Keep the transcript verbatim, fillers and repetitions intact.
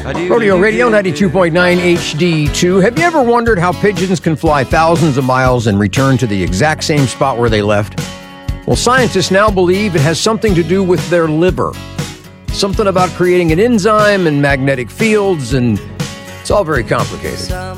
Rodeo Radio ninety-two point nine H D two. Have you ever wondered how pigeons can fly thousands of miles and return to the exact same spot where they left? Well, scientists now believe it has something to do with their liver. Something about creating an enzyme and magnetic fields, and it's all very complicated.